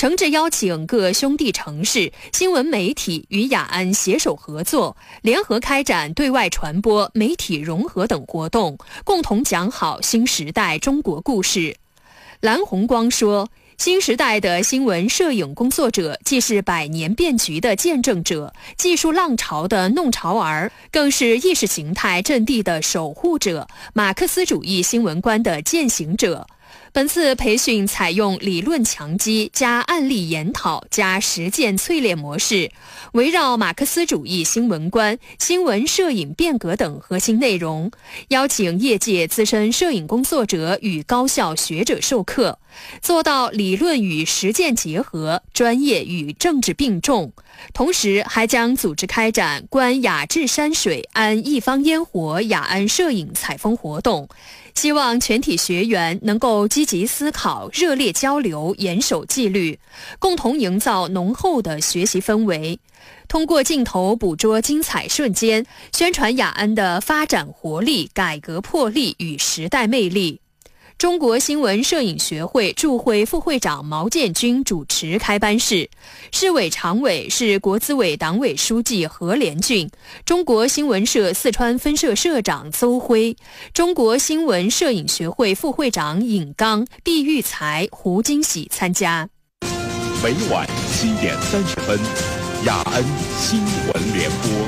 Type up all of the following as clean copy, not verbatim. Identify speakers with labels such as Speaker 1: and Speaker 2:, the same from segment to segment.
Speaker 1: 诚挚邀请各兄弟城市新闻媒体与雅安携手合作，联合开展对外传播、媒体融合等活动，共同讲好新时代中国故事。蓝红光说，新时代的新闻摄影工作者既是百年变局的见证者，技术浪潮的弄潮儿，更是意识形态阵地的守护者，马克思主义新闻观的践行者。本次培训采用理论强基加案例研讨加实践淬炼模式，围绕马克思主义新闻观、新闻摄影变革等核心内容，邀请业界资深摄影工作者与高校学者授课，做到理论与实践结合，专业与政治并重。同时还将组织开展观雅致山水、安一方烟火雅安摄影采风活动，希望全体学员能够积极思考、热烈交流、严守纪律，共同营造浓厚的学习氛围，通过镜头捕捉精彩瞬间，宣传雅安的发展活力、改革魄力与时代魅力。中国新闻摄影学会驻会副会长毛建军主持开班式，市委常委是国资委党委书记何连俊，中国新闻社四川分社社长邹辉，中国新闻摄影学会副会长尹刚、毕育才、胡金喜参加。
Speaker 2: 每晚7点30分，雅安新闻联播。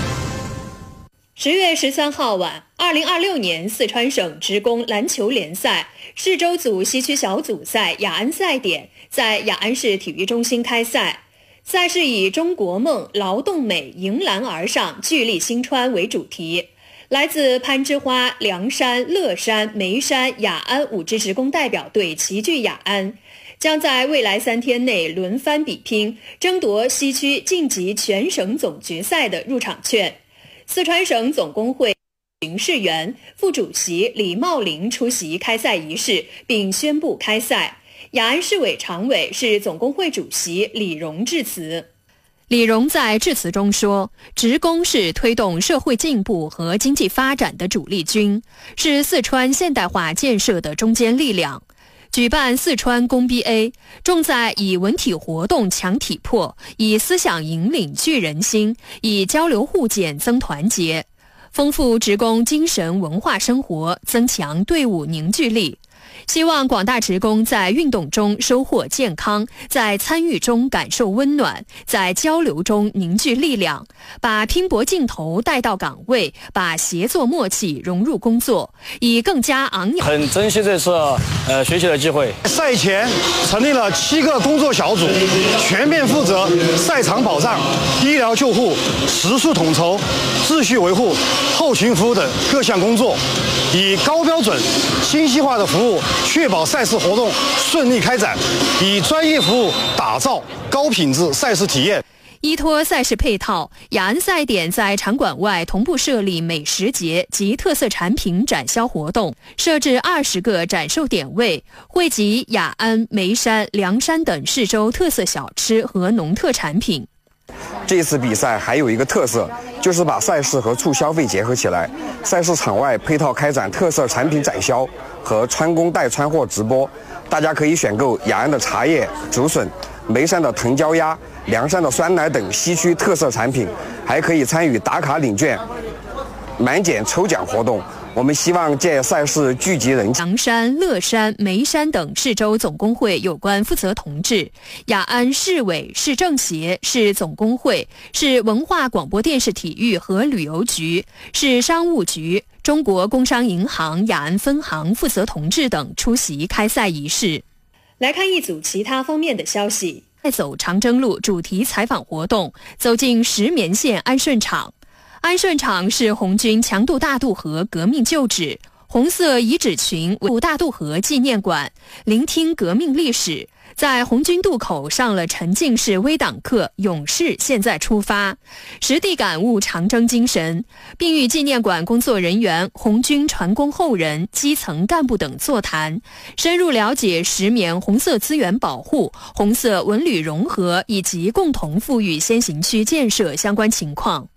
Speaker 1: 10月13号晚，2026年四川省职工篮球联赛市州组西区小组赛雅安赛点在雅安市体育中心开赛。赛事以中国梦、劳动美、迎难而上、聚力新川为主题。来自攀枝花、凉山、乐山、眉山、雅安5支职工代表队齐聚雅安，将在未来3天内轮番比拼，争夺西区晋级全省总决赛的入场券。四川省总工会巡视员、副主席李茂林出席开赛仪式，并宣布开赛。雅安市委常委、市总工会主席李荣致辞。李荣在致辞中说，职工是推动社会进步和经济发展的主力军，是四川现代化建设的中坚力量。举办四川工 BA， 重在以文体活动强体魄，以思想引领聚人心，以交流互鉴增团结，丰富职工精神文化生活，增强队伍凝聚力。希望广大职工在运动中收获健康，在参与中感受温暖，在交流中凝聚力量，把拼搏劲头带到岗位，把协作默契融入工作，以更加昂扬。
Speaker 3: 很珍惜这次学习的机会。
Speaker 4: 赛前成立了7个工作小组，全面负责赛场保障、医疗救护、食宿统筹、秩序维护、后勤服务等各项工作，以高标准、信息化的服务确保赛事活动顺利开展，以专业服务打造高品质赛事体验。
Speaker 1: 依托赛事配套，雅安赛点在场馆外同步设立美食节及特色产品展销活动，设置20个展售点位，汇集雅安、眉山、凉山等市州特色小吃和农特产品。
Speaker 5: 这次比赛还有一个特色，就是把赛事和促消费结合起来。赛事场外配套开展特色产品展销和穿工带穿货直播，大家可以选购雅安的茶叶、竹笋、眉山的藤椒鸭、凉山的酸奶等西区特色产品，还可以参与打卡领券、满减抽奖活动。我们希望借赛事聚集人气。
Speaker 1: 凉山、乐山、眉山等市州总工会有关负责同志，雅安市委、市政协、市总工会、市文化广播电视体育和旅游局、市商务局、中国工商银行雅安分行负责同志等出席开赛仪式。来看一组其他方面的消息。带走长征路主题采访活动，走进石棉县安顺厂。安顺厂是红军强渡大渡河革命旧址，红色遗址群为大渡河纪念馆，聆听革命历史。在红军渡口上了沉浸式微党课勇士现在出发，实地感悟长征精神，并与纪念馆工作人员、红军传功后人、基层干部等座谈，深入了解石棉红色资源保护、红色文旅融合以及共同富裕先行区建设相关情况。